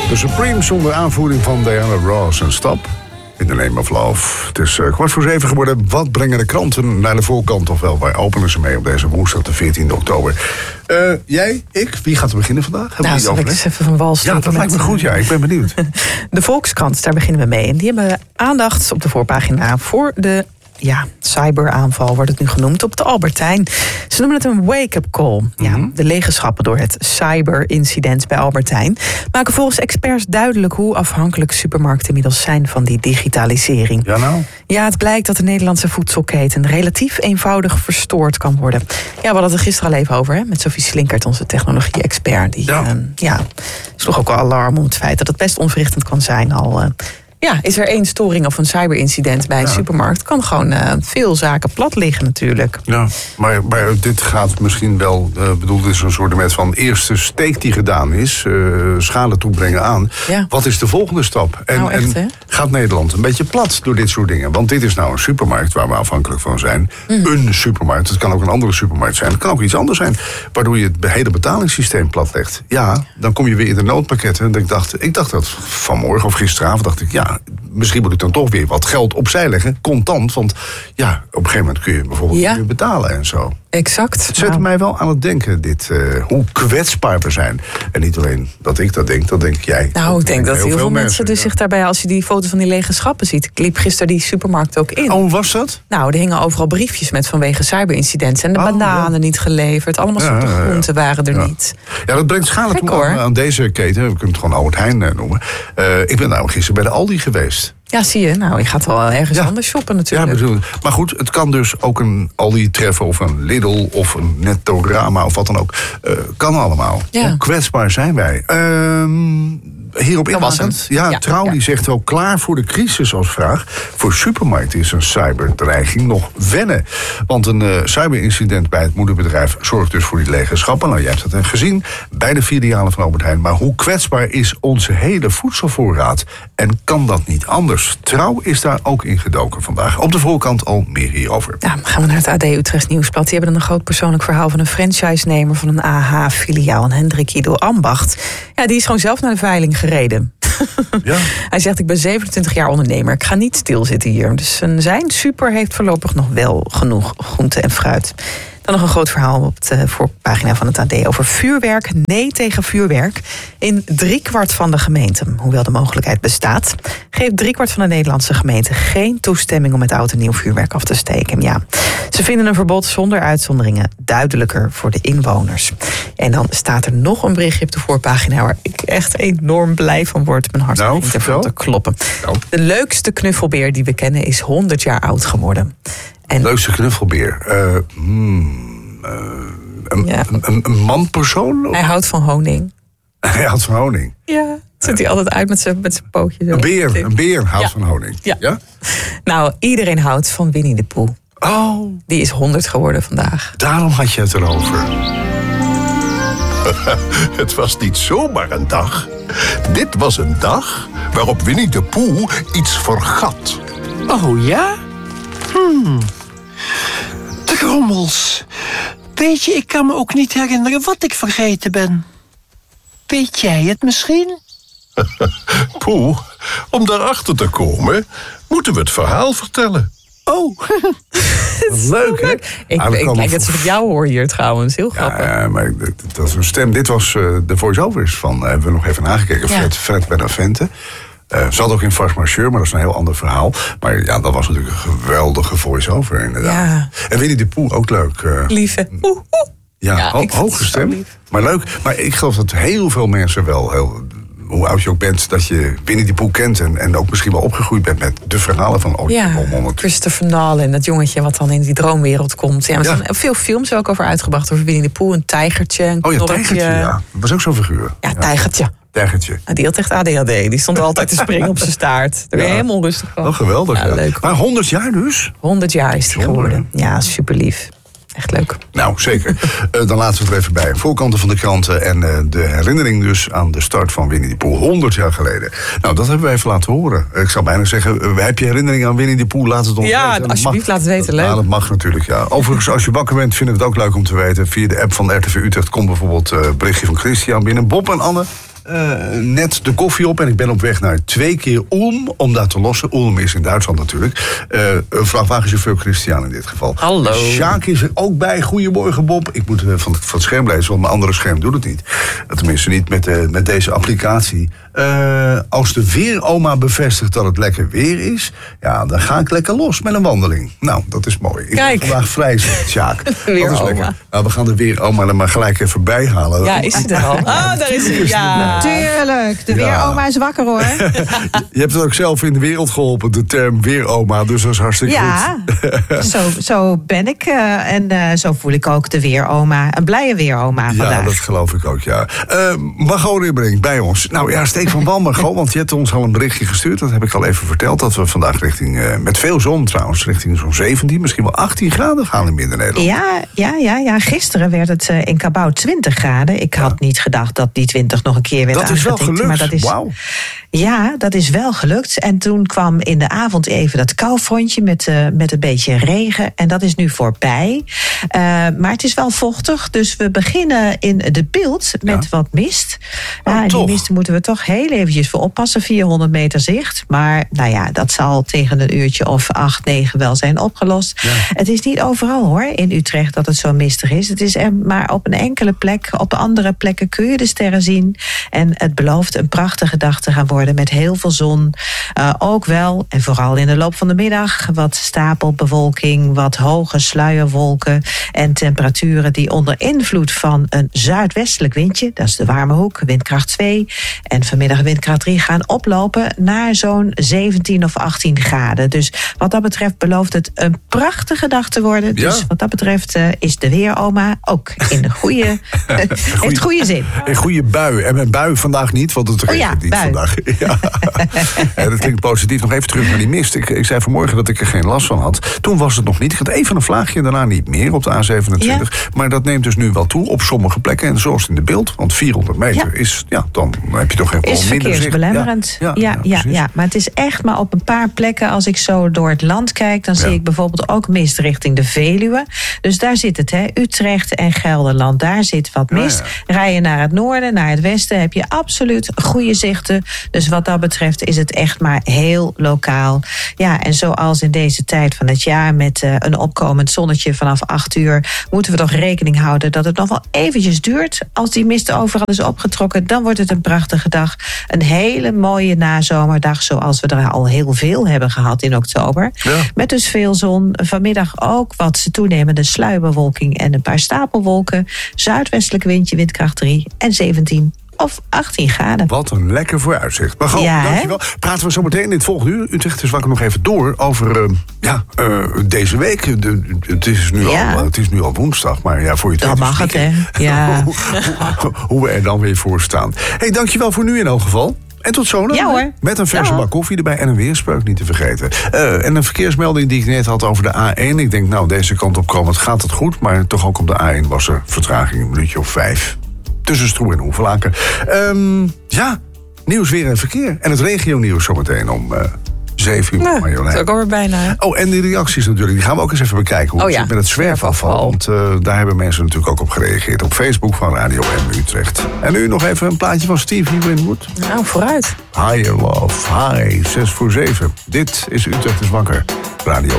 De Supremes onder aanvoering van Diana Ross en Stap. In the Name of Love. Het is 6:15 geworden. Wat brengen de kranten naar de voorkant? Ofwel, wij openen ze mee op deze woensdag, de 14 oktober. Jij, ik, wie gaat er beginnen vandaag? Nou, zal ik eens even van wal stoppen. Ja, dat lijkt me goed, ja. Ik ben benieuwd. De Volkskrant, daar beginnen we mee. En die hebben aandacht op de voorpagina voor de cyberaanval, wordt het nu genoemd, op de Albert Heijn. Ze noemen het een wake-up call. Ja, de legenschappen door het cyberincident bij Albert Heijn maken volgens experts duidelijk hoe afhankelijk supermarkten inmiddels zijn van die digitalisering. Ja, nou? Ja, het blijkt dat de Nederlandse voedselketen relatief eenvoudig verstoord kan worden. Ja, we hadden het er gisteren al even over, hè, met Sophie Slinkert, onze technologie-expert. Die sloeg ook al alarm om het feit dat het best onverrichtend kan zijn al. Is er één storing of een cyberincident bij een supermarkt, kan gewoon veel zaken plat liggen natuurlijk. Ja, maar dit gaat misschien wel, bedoeld is een soort van eerste steek die gedaan is, schade toebrengen aan. Ja. Wat is de volgende stap? En gaat Nederland een beetje plat door dit soort dingen? Want dit is nou een supermarkt waar we afhankelijk van zijn. Een supermarkt, het kan ook een andere supermarkt zijn. Het kan ook iets anders zijn, waardoor je het hele betalingssysteem platlegt. Ja, dan kom je weer in de noodpakketten. En ik dacht dat vanmorgen of gisteravond dacht ik, misschien moet ik dan toch weer wat geld opzij leggen, contant. Want op een gegeven moment kun je bijvoorbeeld weer betalen en zo. Exact. Het zet mij wel aan het denken, hoe kwetsbaar we zijn. En niet alleen dat ik dat denk jij. Nou, ik denk dat heel veel mensen dus zich daarbij, als je die foto van die lege schappen ziet. Ik liep gisteren die supermarkt ook in. Oh, hoe was dat? Nou, er hingen overal briefjes met vanwege cyberincidenten. En de bananen niet geleverd. Allemaal soorten groenten waren er niet. Ja, dat brengt schade toe aan deze keten. We kunnen het gewoon Albert Heijn noemen. Ik ben nou gisteren bij de Aldi geweest. Ja, zie je. Nou, je gaat wel ergens anders shoppen natuurlijk. Ja, maar goed, het kan dus ook een Aldi treffen of een Lidl of een Nettorama of wat dan ook. Kan allemaal. Ja. Hoe kwetsbaar zijn wij? Hierop inhakend. Trouw die zegt wel klaar voor de crisis als vraag. Voor supermarkten is een cyberdreiging nog wennen. Want een cyberincident bij het moederbedrijf zorgt dus voor die lege schappen. Nou, jij hebt het gezien bij de filialen van Albert Heijn. Maar hoe kwetsbaar is onze hele voedselvoorraad? En kan dat niet anders? Trouw is daar ook ingedoken vandaag. Op de voorkant al meer hierover. Ja, gaan we naar het AD Utrecht Nieuwsblad. Die hebben een groot persoonlijk verhaal van een franchise-nemer van een AH-filiaal. Een Hendrik Idel Ambacht. Ja, die is gewoon zelf naar de veiling gereden. Ja. Hij zegt, ik ben 27 jaar ondernemer. Ik ga niet stilzitten hier. Dus zijn super heeft voorlopig nog wel genoeg groente en fruit. Dan nog een groot verhaal op de voorpagina van het AD over vuurwerk. Nee tegen vuurwerk. In 3/4 van de gemeenten, hoewel de mogelijkheid bestaat, geeft 3/4 van de Nederlandse gemeenten geen toestemming om met oud en nieuw vuurwerk af te steken. Ja, ze vinden een verbod zonder uitzonderingen duidelijker voor de inwoners. En dan staat er nog een berichtje op de voorpagina waar ik echt enorm blij van word. Mijn hart begint ervan te kloppen. Nou. De leukste knuffelbeer die we kennen is 100 jaar oud geworden. En leukste knuffelbeer? Een manpersoon? Hij houdt van honing. Hij houdt van honing? Ja, zit hij altijd uit met zijn pootje. Een beer houdt van honing? Ja. Nou, iedereen houdt van Winnie de Pooh. Oh. Die is 100 geworden vandaag. Daarom had je het erover. Het was niet zomaar een dag. Dit was een dag waarop Winnie de Pooh iets vergat. Oh ja? Drommels. Weet je, ik kan me ook niet herinneren wat ik vergeten ben. Weet jij het misschien? Pooh, om daarachter te komen, moeten we het verhaal vertellen. Oh. Leuk, hè? Ik kijk het op jou hoor hier trouwens. Heel grappig. Ja, maar dat is een stem. Dit was de voice-overs van, hebben we nog even nagekeken. Fred Benavente. Zat ook in Force Majeure, maar dat is een heel ander verhaal. Maar ja, dat was natuurlijk een geweldige voice-over inderdaad. Ja. En Winnie de Pooh, ook leuk. Lieve. Ja, hoge stem. Maar leuk. Maar ik geloof dat heel veel mensen wel, hoe oud je ook bent, dat je Winnie de Pooh kent. En ook misschien wel opgegroeid bent met de verhalen van Christopher Nolan, dat jongetje wat dan in die droomwereld komt. Ja, er zijn veel films ook over uitgebracht over Winnie de Pooh. Een tijgertje, een knorretje. Tijgertje, ja. Dat was ook zo'n figuur. Ja, tijgertje. Die had echt ADHD. Die stond altijd te springen op zijn staart. Daar ben je helemaal rustig van. Oh, geweldig. Ja, leuk. Maar 100 jaar dus? 100 jaar is hij geworden. Ja, super lief. Echt leuk. Nou, zeker. Dan laten we het er even bij. Voorkanten van de kranten en de herinnering dus aan de start van Winnie de Pooh 100 jaar geleden. Nou, dat hebben we even laten horen. Ik zou bijna zeggen, heb je herinnering aan Winnie de Pooh? Laat het ons weten. Ja, alsjeblieft, laat het weten. Leuk. Dat mag natuurlijk, ja. Overigens, als je wakker bent, vinden we het ook leuk om te weten. Via de app van RTV Utrecht komt bijvoorbeeld een berichtje van Christian binnen. Bob en Anne net de koffie op en ik ben op weg naar 2 keer Ulm om dat te lossen. Ulm is in Duitsland natuurlijk. Een vrachtwagenchauffeur Christian in dit geval. Hallo. Sjaak is er ook bij. Goedemorgen Bob. Ik moet van het scherm lezen, want mijn andere scherm doet het niet. Tenminste niet met deze applicatie. Als de weeroma bevestigt dat het lekker weer is, ja, dan ga ik lekker los met een wandeling. Nou, dat is mooi. Ik ben vandaag vrij, zegt Sjaak. Dat is lekker. Nou, we gaan de weeroma er maar gelijk even bij halen. Ja, is hij er al? Daar is hij. Ja. Natuurlijk. De weeroma is wakker, hoor. Je hebt het ook zelf in de wereld geholpen, de term weeroma. Dus dat is hartstikke goed. Zo ben ik. En zo voel ik ook de weeroma. Een blije weeroma vandaag. Ja, dat geloof ik ook, ja. Margot Ribberink bij ons. Nou ja, steek van wal, Margot, want je hebt ons al een berichtje gestuurd. Dat heb ik al even verteld. Dat we vandaag richting, met veel zon trouwens, richting zo'n 17, misschien wel 18 graden gaan in Midden-Nederland. Ja. Gisteren werd het in Cabauw 20 graden. Ik had niet gedacht dat die 20 nog een keer werd aangetikt. Dat is wel gelukt, maar dat is, wauw. Ja, dat is wel gelukt. En toen kwam in de avond even dat koufrontje met een beetje regen. En dat is nu voorbij. Maar het is wel vochtig. Dus we beginnen in de Bilt met wat mist. Die mist moeten we toch heel eventjes voor oppassen. 400 meter zicht. Maar nou ja, dat zal tegen een uurtje of 8, 9 wel zijn opgelost. Ja. Het is niet overal hoor, in Utrecht, dat het zo mistig is. Het is maar op een enkele plek. Op andere plekken kun je de sterren zien. En het belooft een prachtige dag te gaan worden met heel veel zon. Ook wel, en vooral in de loop van de middag, wat stapelbewolking, wat hoge sluierwolken en temperaturen die onder invloed van een zuidwestelijk windje, dat is de warme hoek, windkracht 2, en vanmiddag windkracht 3 gaan oplopen naar zo'n 17 of 18 graden. Dus wat dat betreft belooft het een prachtige dag te worden. Dus wat dat betreft is de weeroma ook in de goede, heeft goede zin. Een goede bui. En mijn bui vandaag niet, want het regent niet vandaag. Ja. Dat klinkt positief. Nog even terug naar die mist. Ik zei vanmorgen dat ik er geen last van had. Toen was het nog niet. Ik had even een vlaagje, daarna niet meer op de A27. Ja. Maar dat neemt dus nu wel toe op sommige plekken. En zoals in de Bilt. Want 400 meter is, dan heb je toch even is minder verkeersbelemmerend. Ja. Maar het is echt maar op een paar plekken. Als ik zo door het land kijk, dan zie ik bijvoorbeeld ook mist richting de Veluwe. Dus daar zit het, hè. Utrecht en Gelderland. Daar zit wat mist. Rij je naar het noorden, naar het westen, heb je absoluut goede zichten. Dus wat dat betreft is het echt maar heel lokaal. Ja, en zoals in deze tijd van het jaar met een opkomend zonnetje vanaf 8 uur... moeten we toch rekening houden dat het nog wel eventjes duurt. Als die mist overal is opgetrokken, dan wordt het een prachtige dag. Een hele mooie nazomerdag, zoals we er al heel veel hebben gehad in oktober. Ja. Met dus veel zon. Vanmiddag ook wat toenemende sluierbewolking en een paar stapelwolken. Zuidwestelijk windje, windkracht 3 en 17 of 18 graden. Wat een lekker vooruitzicht. Maar gewoon, dankjewel. Praten we zo meteen in het volgende uur. Utrecht is wakker nog even door over deze week. Het is nu al woensdag, maar ja, voor je dat mag het, hè? Ja. hoe we er dan weer voor staan. Hey, dankjewel voor nu in elk geval. En tot zo dan. Ja, hoor. Met een verse bak koffie erbij en een weerspreuk niet te vergeten. En een verkeersmelding die ik net had over de A1. Ik denk, nou, deze kant op komend gaat het goed. Maar toch ook op de A1 was er vertraging een minuutje of 5. Tussen Stroe en Hoevelaken. Nieuws, weer en verkeer. En het regionieuws zometeen om 7 uur. Dat is ook alweer bijna. Hè? Oh, en de reacties natuurlijk. Die gaan we ook eens even bekijken. Hoe het zit met het zwerfafval. Want daar hebben mensen natuurlijk ook op gereageerd. Op Facebook van Radio M Utrecht. En nu nog even een plaatje van Stevie Winwood. Nou, vooruit. Higher Love. Hi, 6 voor 7. Dit is Utrecht is wakker. Radio